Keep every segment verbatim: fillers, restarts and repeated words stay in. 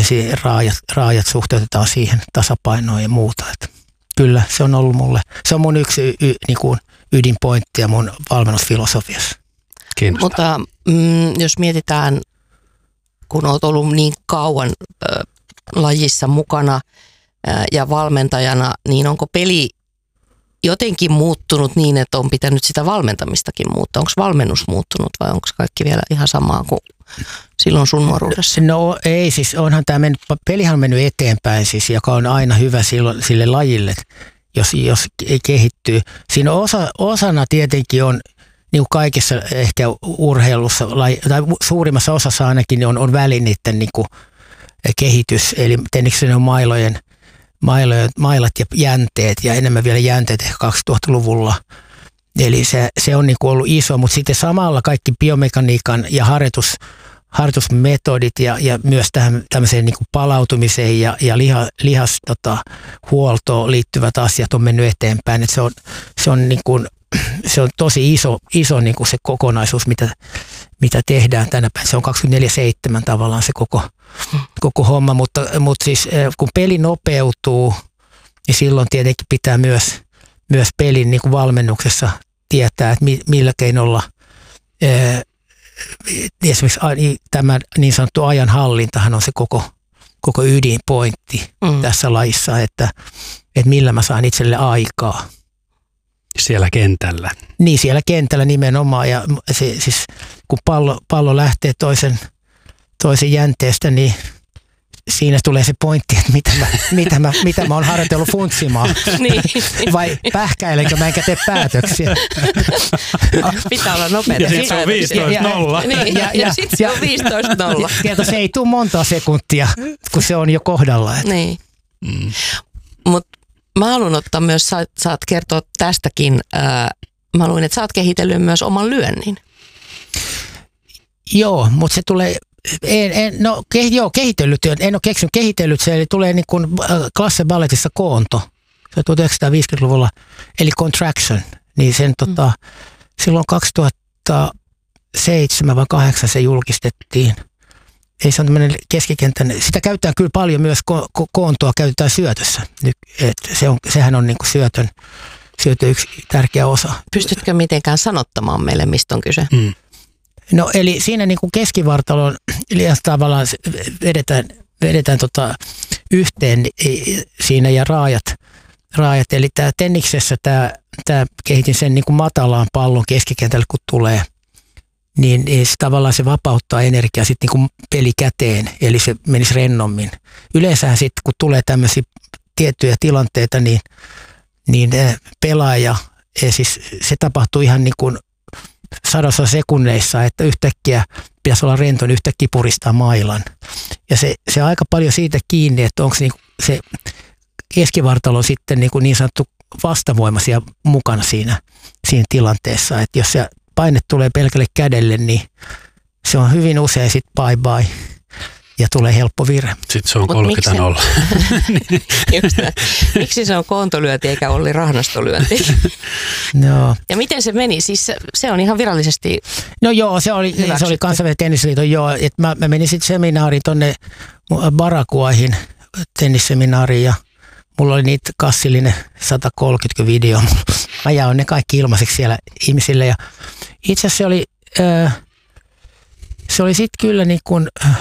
ensin raajat, raajat suhteutetaan siihen tasapainoon ja muuta. Et kyllä se on ollut mulle, se on mun yksi y, y, niin kuin ydinpointti ja mun valmennusfilosofiassa. Mutta mm, jos mietitään, kun olet ollut niin kauan äh, lajissa mukana äh, ja valmentajana, niin onko peli jotenkin muuttunut niin, että on pitänyt sitä valmentamistakin muuttaa? Onko valmennus muuttunut vai onko kaikki vielä ihan samaa kuin silloin sun nuoruudessa? No ei, siis onhan tämä mennyt, pelihän on mennyt eteenpäin siis, joka on aina hyvä silloin, sille lajille, jos, jos kehittyy. Siinä osa, osana tietenkin on, niin kuin kaikessa ehkä urheilussa, tai suurimmassa osassa ainakin on, on välineiden niin kuin kehitys, eli tenniksen on mailojen, mailojen, mailat ja jänteet, ja enemmän vielä jänteet ehkä kaksituhattaluvulla. Eli se, se on niin kuin ollut iso, mutta sitten samalla kaikki biomekaniikan ja harjoitus, harjoitusmetodit ja, ja myös tähän tämmöiseen niin kuin palautumiseen ja, ja liha, lihas tota, huoltoon liittyvät asiat on mennyt eteenpäin. Et se on, se on niin kuin se on tosi iso, iso niin kuin se kokonaisuus, mitä, mitä tehdään tänä päivänä. Se on kaksikymmentäneljä seitsemän tavallaan se koko, koko homma, mutta, mutta siis kun peli nopeutuu, niin silloin tietenkin pitää myös, myös pelin niin kuin valmennuksessa tietää, että millä keinolla ää, esimerkiksi tämä niin sanottu ajanhallintahan on se koko, koko ydinpointti mm. tässä lajissa, että, että millä mä saan itselle aikaa. Siellä kentällä. Niin, siellä kentällä nimenomaan. Ja se, siis, kun pallo, pallo lähtee toisen, toisen jänteestä, niin siinä tulee se pointti, että mitä mä, mitä mä, mitä mä oon harjoitellut funtsimaan. Niin. Vai pähkäilenkö mä enkä tee päätöksiä. Pitää olla nopeita. Ja sitten se on viisitoista nolla. Niin, ja, ja, ja sitten se on viisitoista nolla. Ja, se ei tule monta sekuntia, kun se on jo kohdalla. Että. Niin. Mm. Mutta mä haluan ottaa myös, saat, saat kertoa tästäkin, ää, mä haluan, että sä oot kehitellyt myös oman lyönnin. Joo, mutta se tulee, en, en, no ke, joo, kehitellyt, en ole keksinyt kehitellyt, se eli tulee niin kuin Klasse Balletissa koonto, se on tuhatyhdeksänsataaviisikymmentäluvulla, eli contraction, niin sen mm. tota, silloin kaksituhattaseitsemän vai kahdeksan se julkistettiin. Ei se on tämmöinen keskikentän, sitä käytetään kyllä paljon myös, ko- ko- koontoa käytetään syötössä. Et se on, sehän on niinku syötön, syötön yksi tärkeä osa. Pystytkö mitenkään sanottamaan meille, mistä on kyse? Mm. No eli siinä niinku keskivartalon tavallaan vedetään, vedetään tota yhteen siinä ja raajat. raajat. Eli tämä tenniksessä tämä, tämä kehitin sen niinku matalaan pallon keskikentälle, kun tulee. Niin, niin se, tavallaan se vapauttaa energiaa sitten niin kuin pelikäteen, eli se menisi rennommin. Yleensähän sitten, kun tulee tämmöisiä tiettyjä tilanteita, niin, niin pelaaja, siis se tapahtuu ihan niin kuin sadossa sekunneissa, että yhtäkkiä pitäisi olla rento, niin yhtäkkiä puristaa mailan. Ja se, se aika paljon siitä kiinni, että onko niin se keskivartalo sitten niin, kuin niin sanottu vastavoima siellä mukana siinä, siinä tilanteessa, että jos se paine tulee pelkälle kädelle, niin se on hyvin usein sitten bye bye ja tulee helppo virhe. Sitten se on kolmekymmentä nolla. Miksi se on koontolyönti eikä Olli Rahnastolyönti? No. Ja miten se meni? Siis se, se on ihan virallisesti No joo, se oli, se oli kansainvälinen tennisliiton, joo. Et mä, mä menin sitten seminaariin tonne Barakuaihin tennisseminaariin ja mulla oli niitä kassillinen sata kolmekymmentä video. Mä jaoin ne kaikki ilmaiseksi siellä ihmisille. Ja itse asiassa se oli, äh, se oli sitten kyllä niin kuin äh,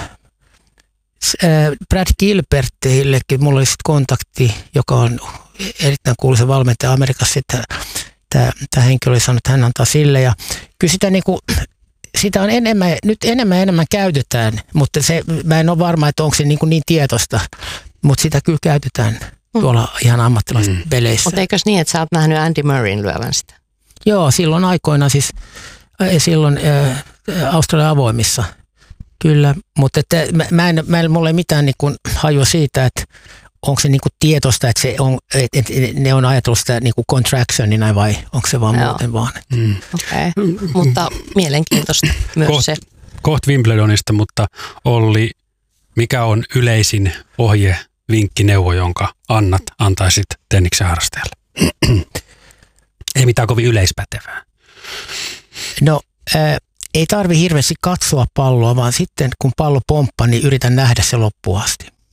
Brad Gilbertillekin. Mulla oli sitten kontakti, joka on erittäin kuuluisa valmentaja Amerikassa. Tämä henkilö oli sanonut, että hän antaa sille. Ja kyllä sitä, niin kuin, sitä on enemmän, nyt enemmän enemmän käytetään, mutta se, mä en ole varma, että onko se niin, kuin niin tietoista, mutta sitä kyllä käytetään tuolla ihan ammattilaisissa mm. peleissä. Mutta eikös niin, että sä oot nähnyt Andy Murrayn lyövän sitä? Joo, silloin aikoina siis, silloin ä, Australian avoimissa, kyllä. Mutta että mä en, mä en, mulla ei mitään niin kuin hajua siitä, että onko se niin kuin tietoista, että se on, että ne on ajatellut sitä niin kuin contractionina vai onko se vaan Joo. muuten vaan. Mm. Okei, okay. Mutta mielenkiintoista myös koht, se. Kohta Wimbledonista, mutta Olli, mikä on yleisin ohje, vinkki, neuvo, jonka annat, antaisit tenniksen harrastajalle? Ei mitään kovin yleispätevää. No, ää, ei tarvi hirveästi katsoa palloa, vaan sitten kun pallo pomppaa, niin yritän nähdä se loppuun asti.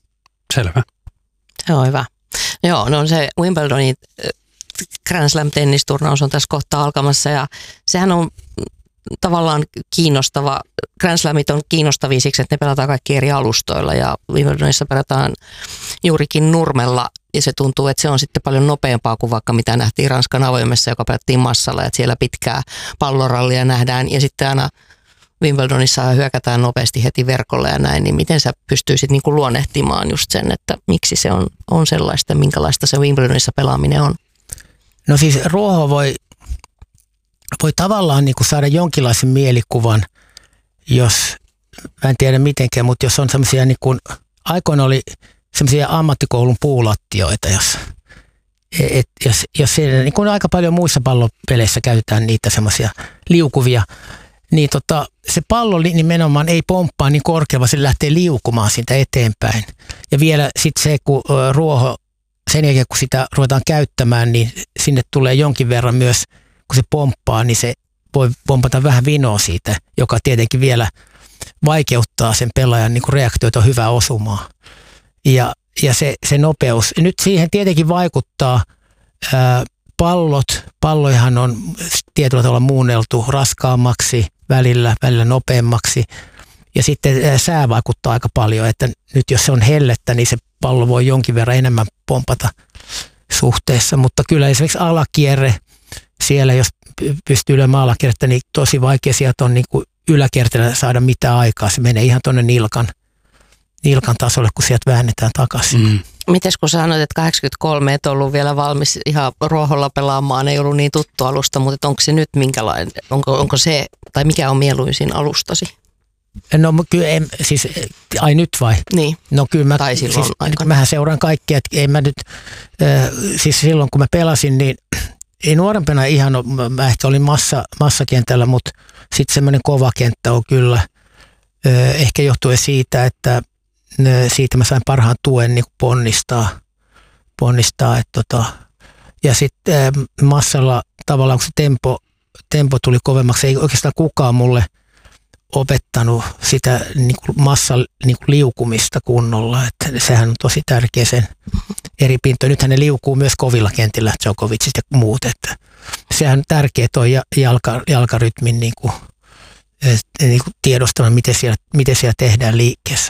Selvä. Se on hyvä. Joo, no se Wimbledonin Grand Slam-tennisturnaus on tässä kohta alkamassa ja sehän on tavallaan kiinnostava. Grand Slamit on kiinnostavia siksi, että ne pelataan kaikki eri alustoilla ja Wimbledonissa pelataan juurikin nurmella ja se tuntuu, että se on sitten paljon nopeampaa kuin vaikka mitä nähtiin Ranskan avoimessa, joka pelattiin massalla, että siellä pitkää pallorallia nähdään ja sitten aina Wimbledonissa hyökätään nopeasti heti verkolle ja näin, niin miten sä pystyisit niin kuin luonnehtimaan just sen, että miksi se on, on sellaista, minkälaista se Wimbledonissa pelaaminen on? No siis ruoho voi, voi tavallaan niin kuin saada jonkinlaisen mielikuvan, jos, mä en tiedä mitenkään, mutta jos on semmoisia niin kuin, aikoina oli semmoisia ammattikoulun puulattioita, jos, et, jos, jos siellä, niin kuin aika paljon muissa pallopeleissä käytetään niitä semmoisia liukuvia, niin tota, se pallo nimenomaan ei pomppaa niin korkealla, se lähtee liukumaan siitä eteenpäin. Ja vielä sitten se, kun ruoho, sen jälkeen kun sitä ruvetaan käyttämään, niin sinne tulee jonkin verran myös, kun se pomppaa, niin se voi pompata vähän vinoa siitä, joka tietenkin vielä vaikeuttaa sen pelaajan niin kuin reaktioita hyvää osumaa. Ja, ja se, se nopeus. Nyt siihen tietenkin vaikuttaa ää, pallot. Pallojahan on tietyllä tavalla muunneltu raskaammaksi, välillä, välillä nopeammaksi. Ja sitten ää, sää vaikuttaa aika paljon, että nyt jos se on hellettä, niin se pallo voi jonkin verran enemmän pompata suhteessa. Mutta kyllä esimerkiksi alakierre, siellä jos pystyy lyömään alakierrettä, niin tosi vaikea sieltä on niin kuin yläkierteellä saada mitään aikaa. Se menee ihan tuonne nilkan. nilkan tasolle, kun sieltä väännetään takaisin. Mm. Mites kun sanoit, että kahdeksankymmentäkolme et ollut vielä valmis ihan ruoholla pelaamaan, ei ollut niin tuttu alusta, mutta onko se nyt minkälainen, onko, onko se, tai mikä on mieluisin alustasi? No kyllä, en, siis, ai nyt vai? Niin, no, kyllä mä, tai silloin siis, aikana. Mähän seuraan kaikkea, että en mä nyt, äh, siis silloin kun mä pelasin, niin ei nuorempana ihan, mä ehkä olin massa, massakentällä, mutta sitten semmoinen kova kenttä on kyllä, äh, ehkä johtuen siitä, että siitä mä sain parhaan tuen niin ponnistaa, ponnistaa että tota, ja sitten massalla tavallaan kun se tempo, tempo tuli kovemmaksi, ei oikeastaan kukaan mulle opettanut sitä niin kuin massan niin kuin liukumista kunnolla, että sehän on tosi tärkeä sen eri pintoja. Nythän ne liukuu myös kovilla kentillä, Djokovicit ja muut, että sehän on tärkeä tuo jalka, jalkarytmin niin kuin, niin kuin tiedostama, miten siellä, miten siellä tehdään liikkeessä.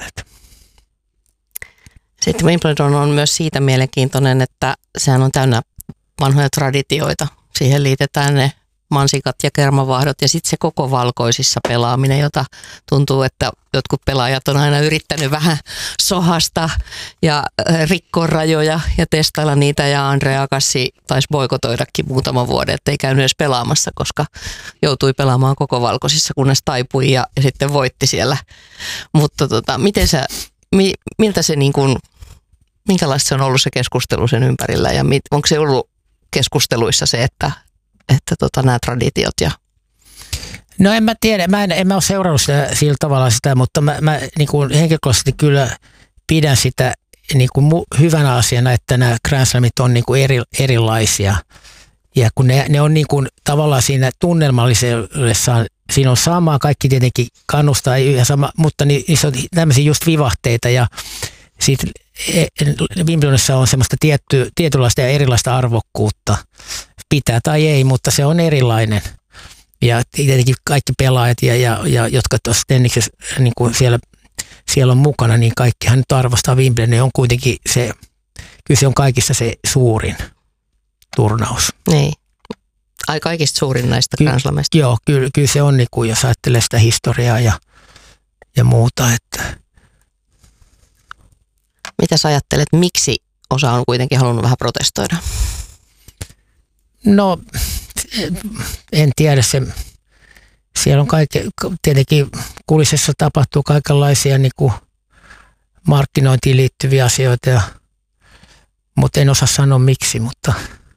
Sitten Wimbledon on myös siitä mielenkiintoinen, että sehän on täynnä vanhoja traditioita. Siihen liitetään ne mansikat ja kermavahdot ja sitten se koko valkoisissa pelaaminen, jota tuntuu, että jotkut pelaajat on aina yrittänyt vähän sohasta ja rikkoa rajoja ja testailla niitä ja Andre Agassi taisi boikotoidakin muutaman vuoden, että ei käynyt edes pelaamassa, koska joutui pelaamaan koko valkoisissa, kunnes taipui ja, ja sitten voitti siellä. Mutta tota, miten sä, mi, miltä se niin kuin, minkälaista se on ollut se keskustelu sen ympärillä ja mit, onko se ollut keskusteluissa se, että että tota, nämä traditiot ja... No en mä tiedä, mä en, en mä ole seurannut sitä, sillä tavalla sitä, mutta mä, mä niin kuin henkilökohtaisesti kyllä pidän sitä niin kuin mu- hyvänä asiana, että nämä Grand Slamit on niin kuin eri, erilaisia. Ja kun ne, ne on niin kuin tavallaan siinä tunnelmallisessa, siinä on samaa, kaikki tietenkin kannustaa ja sama, mutta niissä on tämmöisiä just vivahteita ja siitä Wimbledonissa on semmoista tietty, tietynlaista ja erilaista arvokkuutta. Pitää tai ei, mutta se on erilainen. Ja tietenkin kaikki pelaajat, ja, ja, ja, jotka tuossa tenniksessä niin kuin siellä, siellä on mukana, niin kaikkihan nyt arvostaa Wimbledonia. On kuitenkin se, kyllä se on kaikissa se suurin turnaus. Niin. Ai kaikista suurin näistä Grand Slameista. Joo, kyllä, kyllä se on, niin kuin, jos ajattelee sitä historiaa ja, ja muuta. Että. Mitä sä ajattelet, miksi osa on kuitenkin halunnut vähän protestoida? No, en tiedä. Se, siellä on kaikki, tietenkin kulississa tapahtuu kaikenlaisia niin kuin markkinointiin liittyviä asioita, ja, mutta en osaa sanoa miksi, mutta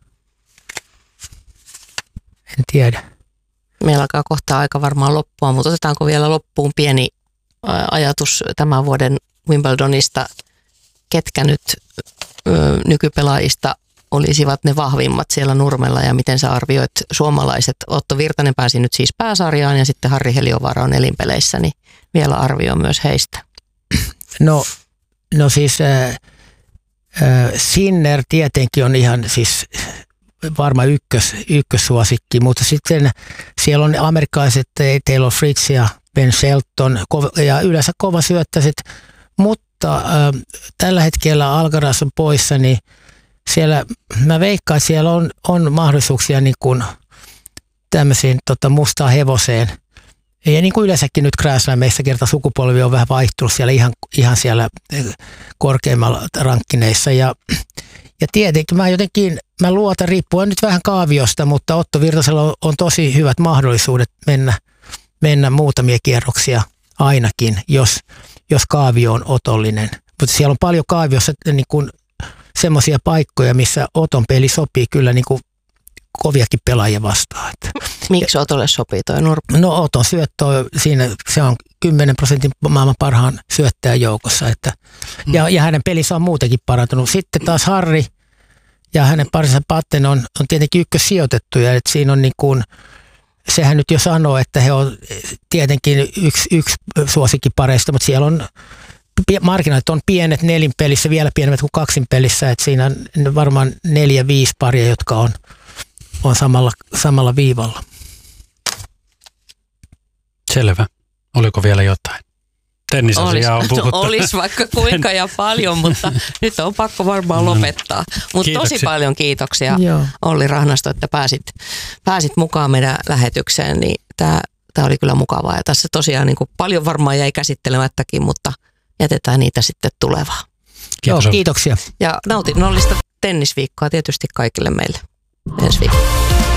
en tiedä. Meillä alkaa kohta aika varmaan loppua, mutta otetaanko vielä loppuun pieni ajatus tämän vuoden Wimbledonista, ketkä nyt ö, nykypelaajista olisivat ne vahvimmat siellä nurmella ja miten sä arvioit suomalaiset? Otto Virtanen pääsi nyt siis pääsarjaan ja sitten Harri Heliövaara on elinpeleissä, niin vielä arvio myös heistä. No, no siis äh, Sinner tietenkin on ihan siis varmaan ykkös, ykkössuosikki, mutta sitten siellä on amerikkalaiset Taylor Fritz ja Ben Shelton ja yleensä kova syöttäiset, mutta äh, tällä hetkellä Alcaraz on poissa, niin siellä mä veikkaan, että siellä on, on mahdollisuuksia niin kuin tämmöisiin tota, mustaan hevoseen. Ja niin kuin yleensäkin nyt Grand Slameissa kerta sukupolvi on vähän vaihtunut siellä ihan, ihan siellä korkeimmalla rankkineissa. Ja, ja tietenkin mä jotenkin, mä luotan riippuen nyt vähän kaaviosta, mutta Otto Virtasella on, on tosi hyvät mahdollisuudet mennä, mennä muutamia kierroksia ainakin, jos, jos kaavio on otollinen. Mutta siellä on paljon kaaviossa niin kuin semmoisia paikkoja, missä Oton peli sopii kyllä niin kuin koviakin pelaajia vastaan. Miksi Otolle sopii toi nurppu? No Oton syöttö siinä, se on kymmenen prosentin maailman parhaan syöttäjän joukossa. Että, hmm. ja, ja hänen pelissä on muutenkin parantunut. Sitten taas Harri ja hänen parinsa Patten on, on tietenkin ykkössijoitettuja. Että siinä on niin kuin, sehän nyt jo sanoo, että he on tietenkin yksi, yksi suosikkipareista, mutta siellä on markkinat on pienet nelin pelissä, vielä pienemmät kuin kaksin pelissä. Että siinä on varmaan neljä, viisi paria, jotka on on samalla, samalla viivalla. Selvä. Oliko vielä jotain? Tennisasiaa on puhuttu. Olisi vaikka kuinka ja paljon, mutta nyt on pakko varmaan lopettaa. Mutta tosi paljon kiitoksia Joo. Olli Rahnasto, että pääsit, pääsit mukaan meidän lähetykseen. Niin tämä, tämä oli kyllä mukavaa. Ja tässä tosiaan niin kuin paljon varmaan jäi käsittelemättäkin, mutta jätetään niitä sitten tulevaan. Kiitos. Joo, kiitoksia. Ja nautinnollista tennisviikkoa tietysti kaikille meille ensi viikolla.